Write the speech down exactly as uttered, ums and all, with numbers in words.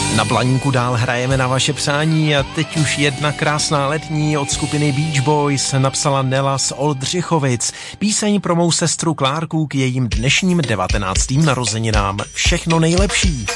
Na Blaníku dál hrajeme na vaše přání a teď už jedna krásná letní od skupiny Beach Boys napsala Nela z Oldřichovic. Píseň pro mou sestru Klárku k jejím dnešním devatenáctým narozeninám. Všechno nejlepší.